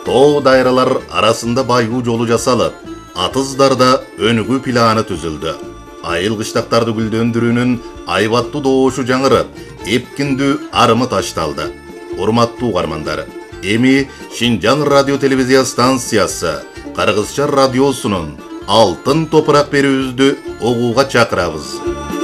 Too dайралар арасында байгуу жолу жасалып, атыздарда өнүгүү планы түзүлдү. Айыл кыштактарды гүлдөндүрүүнүн айбаттуу доошу жаңырып, эпкиндүү арымы ташталды. Урматтуу угармандар, эми Шинжаң радио телевизия станциясы Кыргызча радиосунун Алтын топурак берүүбүздү угууга чакырабыз.